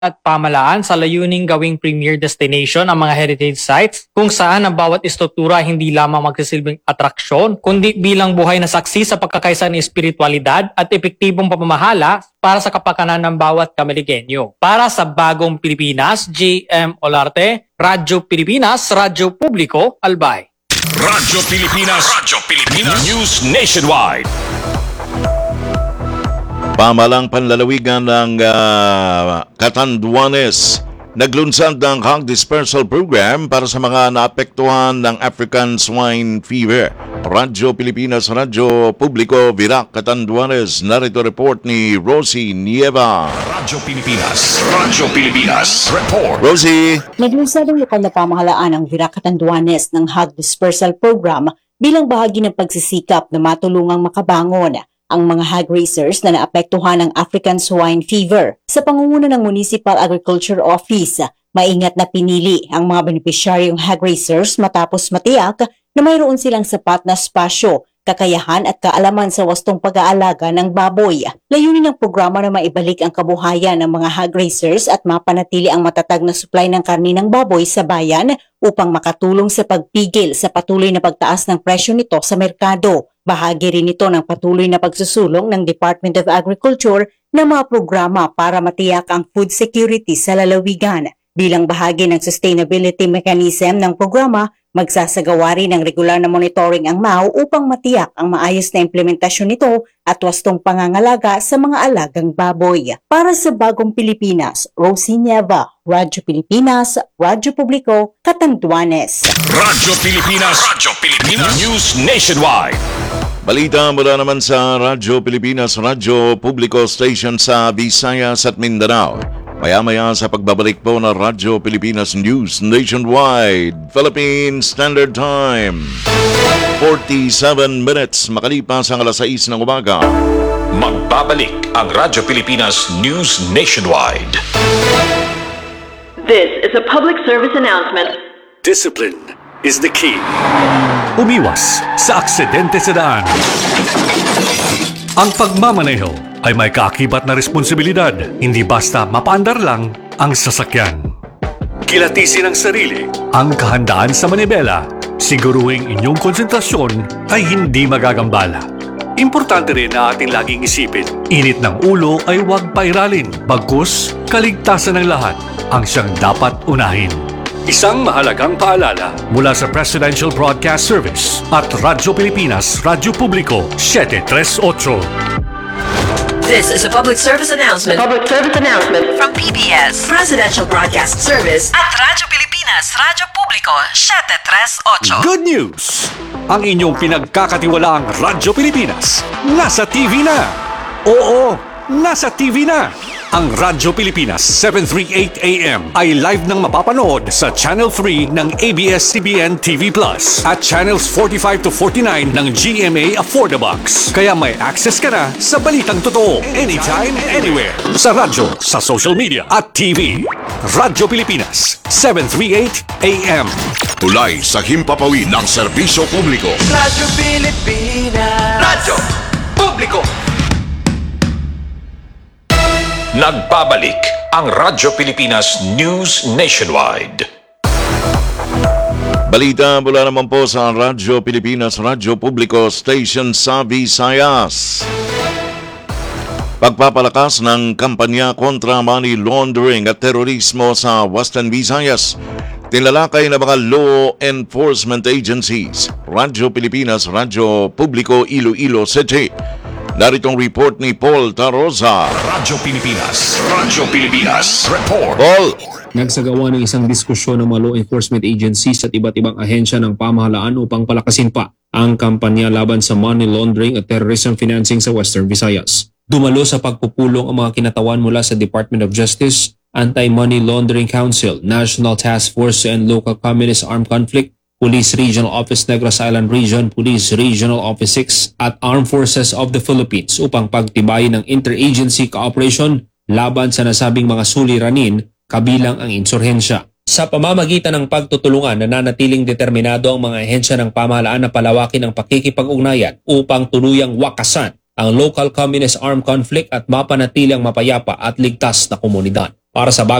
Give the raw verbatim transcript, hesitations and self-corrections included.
at pamalaan sa layuning gawing premier destination ang mga heritage sites kung saan ang bawat istruktura hindi lamang magsisilbing atraksyon kundi bilang buhay na saksi sa pagkakaisa ng espiritualidad at epektibong pamamahala para sa kapakanan ng bawat Kamaligenyo. Para sa Bagong Pilipinas, J M Olarte, Radyo Pilipinas, Radyo Publiko, Albay. Radyo Pilipinas, Radyo Pilipinas, News Nationwide. Pamalang panlalawigan ng uh, Catanduanes, naglunsad ng Hog Dispersal Program para sa mga naapektuhan ng African Swine Fever. Radyo Pilipinas, Radyo Publiko, Virac, Catanduanes. Narito report ni Rosie Nieva. Radyo Pilipinas, Radyo Pilipinas, report. Rosie. Naglunsad ang lokal na pamahalaan ng Virac, Catanduanes ng Hog Dispersal Program bilang bahagi ng pagsisikap na matulungang makabangon ang mga hog raisers na naapektuhan ng African Swine Fever. Sa pangunguna ng Municipal Agriculture Office, maingat na pinili ang mga benepisyaryong hog raisers matapos matiyak na mayroon silang sapat na spasyo, kakayahan at kaalaman sa wastong pag-aalaga ng baboy. Layunin ng programa na maibalik ang kabuhayan ng mga hog raisers at mapanatili ang matatag na supply ng karni ng baboy sa bayan upang makatulong sa pagpigil sa patuloy na pagtaas ng presyo nito sa merkado. Bahagi rin ito ng patuloy na pagsusulong ng Department of Agriculture ng mga programa para matiyak ang food security sa lalawigan. Bilang bahagi ng sustainability mechanism ng programa, magsasagawa rin ng regular na monitoring ang M A O upang matiyak ang maayos na implementasyon nito at wastong pangangalaga sa mga alagang baboy. Para sa Bagong Pilipinas, Rosie Nieva, Radyo Pilipinas, Radyo Publiko, Catanduanes. Radyo Pilipinas, Radyo Pilipinas, News Nationwide. Balita mula naman sa Radyo Pilipinas, Radyo Publiko Station sa Visayas at Mindanao. Maya-maya sa pagbabalik po ng Radyo Pilipinas News Nationwide, Philippine Standard Time. forty-seven minutes makalipas ang alas sais ng umaga. Magbabalik ang Radyo Pilipinas News Nationwide. This is a public service announcement. Discipline is the key. Umiwas sa aksidente sa daan. Ang pagmamaneho ay may kaakibat na responsibilidad, hindi basta mapaandar lang ang sasakyan. Kilatisin ang sarili, ang kahandaan sa manibela, siguruhing inyong konsentrasyon ay hindi magagambala. Importante rin na ating laging isipin, init ng ulo ay huwag pairalin, bagkus kaligtasan ng lahat ang siyang dapat unahin. Isang mahalagang paalala mula sa Presidential Broadcast Service at Radyo Pilipinas, Radyo Publiko, seven thirty-eight. This is a public service announcement. Public service announcement From P B S, Presidential Broadcast Service at Radyo Pilipinas, Radyo Publiko, seven thirty-eight. Good news! Ang inyong pinagkakatiwalaang Radyo Pilipinas nasa T V na. Oo, nasa T V na. Ang Radyo Pilipinas seven thirty-eight A M ay live nang mapapanood sa Channel three ng A B S C B N T V Plus at Channels forty-five to forty-nine ng G M A Affordabox. Kaya may access ka na sa balitang totoo anytime, anywhere. Sa radyo, sa social media at T V. Radyo Pilipinas seven thirty-eight A M. Tulay sa himpapawid ng serbisyo publiko. Radyo Pilipinas, Radyo Publiko. Nagbabalik ang Radyo Pilipinas News Nationwide. Balita mula naman po sa Radyo Pilipinas, Radyo Publiko Station sa Visayas. Pagpapalakas ng kampanya kontra money laundering at terorismo sa Western Visayas. Tinalakay na mga law enforcement agencies. Radyo Pilipinas, Radyo Publiko, Iloilo City. Naritong report ni Paul Tarosa. Radyo Pilipinas, Radyo Pilipinas, report. Paul! Nagsagawa ng isang diskusyon ng mga law enforcement agencies at iba't ibang ahensya ng pamahalaan upang palakasin pa ang kampanya laban sa money laundering at terrorism financing sa Western Visayas. Dumalo sa pagpupulong ang mga kinatawan mula sa Department of Justice, Anti-Money Laundering Council, National Task Force and Local Communist Armed Conflict, Police Regional Office Negros Island Region, Police Regional Office six at Armed Forces of the Philippines upang pagtibayin ng interagency cooperation laban sa nasabing mga suliranin kabilang ang insurhensya. Sa pamamagitan ng pagtutulungan, nananatiling determinado ang mga ahensya ng pamahalaan na palawakin ang pakikipag-ugnayan upang tuluyang wakasan ang local communist armed conflict at mapanatilang mapayapa at ligtas na komunidad. Para sa